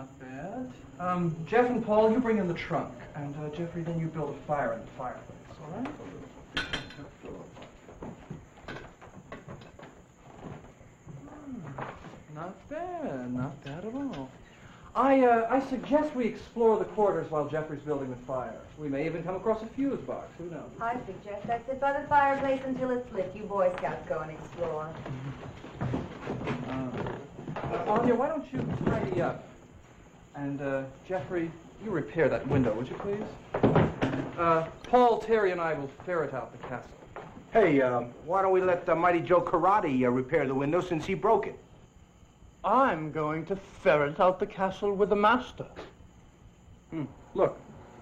not bad. Jeff and Paul, you bring in the trunk. And, Jeffrey, then you build a fire in the fireplace, all right? Not bad. Not bad at all. I suggest we explore the quarters while Jeffrey's building the fire. We may even come across a fuse box. Who knows? I suggest I sit by the fireplace until it's lit. You Boy Scouts go and explore. Anya, why don't you tidy up? And, Jeffrey, you repair that window, would you please? Paul, Terry, and I will ferret out the castle. Hey, why don't we let Mighty Joe Karate repair the window since he broke it? I'm going to ferret out the castle with the master. Look.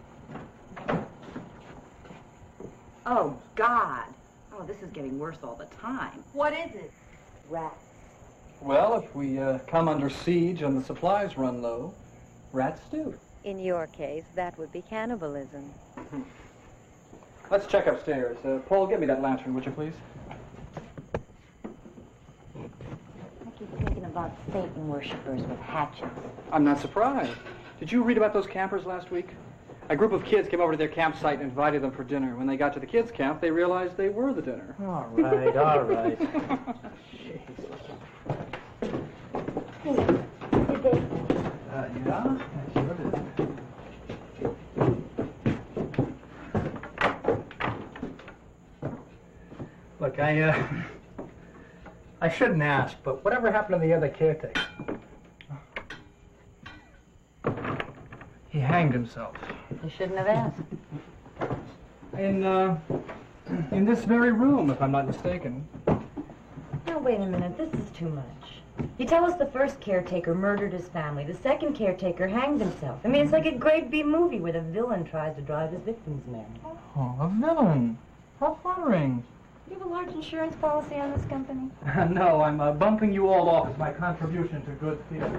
Oh, God. Oh, this is getting worse all the time. What is it? Rats. Well, if we come under siege and the supplies run low, rats do. In your case, that would be cannibalism. Let's check upstairs. Paul, get me that lantern, would you please? I keep thinking about Satan worshippers with hatchets. I'm not surprised. Did you read about those campers last week? A group of kids came over to their campsite and invited them for dinner. When they got to the kids' camp, they realized they were the dinner. All right, all right. Hey, did they... Yeah, I sure did. Look, I shouldn't ask, but whatever happened to the other caretaker? He hanged himself. You shouldn't have asked. In this very room, if I'm not mistaken. Now, wait a minute. This is too much. You tell us the first caretaker murdered his family. The second caretaker hanged himself. I mean, it's like a grade B movie where the villain tries to drive his victims mad. Oh, a villain. How flattering. You have a large insurance policy on this company? No, I'm bumping you all off as my contribution to good theater.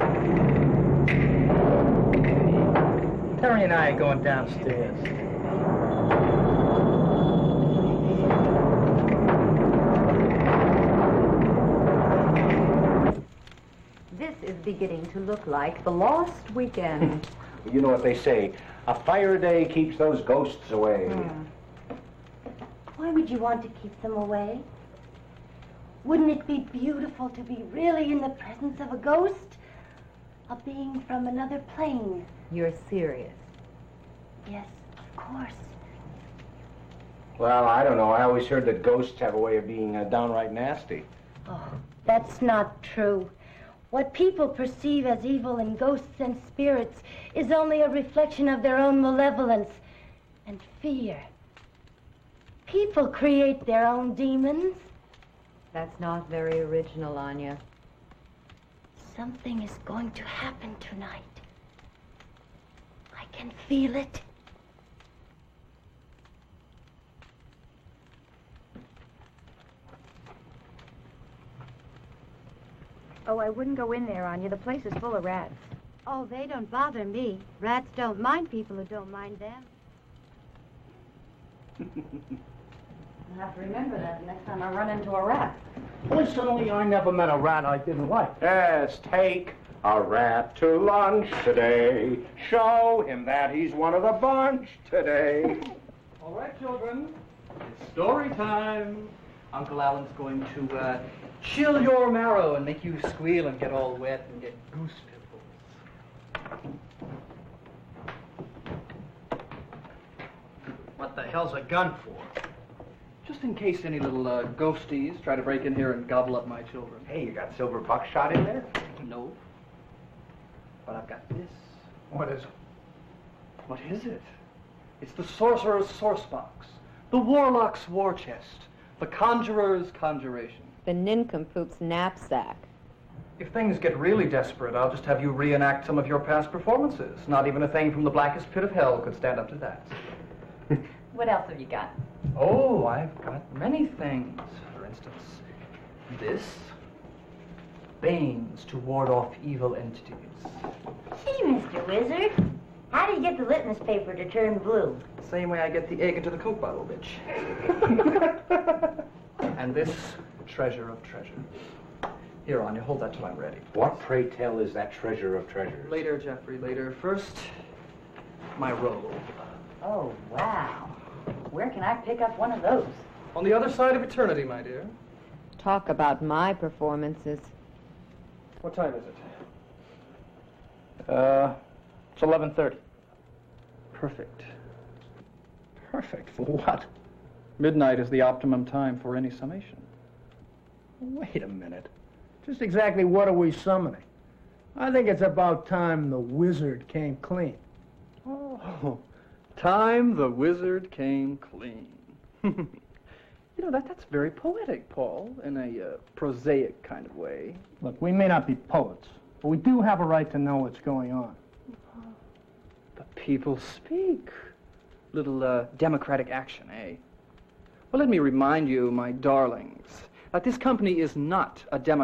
Terry and I are going downstairs. This is beginning to look like the lost weekend. You know what they say, a fire day keeps those ghosts away. Why would you want to keep them away? Wouldn't it be beautiful to be really in the presence of a ghost? A being from another plane? You're serious. Yes, of course. Well, I don't know. I always heard that ghosts have a way of being downright nasty. Oh, that's not true. What people perceive as evil in ghosts and spirits is only a reflection of their own malevolence and fear. People create their own demons. That's not very original, Anya. Something is going to happen tonight. I can feel it. Oh, I wouldn't go in there, Anya. The place is full of rats. Oh, they don't bother me. Rats don't mind people who don't mind them. I'll have to remember that the next time I run into a rat. Personally, I never met a rat I didn't like. Yes, take a rat to lunch today. Show him that he's one of the bunch today. All right, children. It's story time. Uncle Alan's going to chill your marrow and make you squeal and get all wet and get goose pimples. What the hell's a gun for? Just in case any little ghosties try to break in here and gobble up my children. Hey, you got silver buckshot in there? No. But I've got this. What is it? What is it? It's the sorcerer's source box, the warlock's war chest, the conjurer's conjuration. The nincompoop's knapsack. If things get really desperate, I'll just have you reenact some of your past performances. Not even a thing from the blackest pit of hell could stand up to that. What else have you got? Oh, I've got many things. For instance, this. Banes to ward off evil entities. Gee, Mr. Wizard, how do you get the litmus paper to turn blue? Same way I get the egg into the Coke bottle, bitch. And this treasure of treasure. Here, Anya, hold that till I'm ready. What, pray tell, is that treasure of treasures? Later, Jeffrey, later. First, my robe. Oh, wow. Where can I pick up one of those? On the other side of eternity, my dear. Talk about my performances. What time is it? It's 11:30. Perfect. Perfect for what? Midnight is the optimum time for any summation. Wait a minute. Just exactly what are we summoning? I think it's about time the wizard came clean. Oh, time the wizard came clean. You know, that's very poetic, Paul, in a prosaic kind of way. Look, we may not be poets, but we do have a right to know what's going on. The people speak. Little democratic action, eh? Well, let me remind you, my darlings, that this company is not a democratic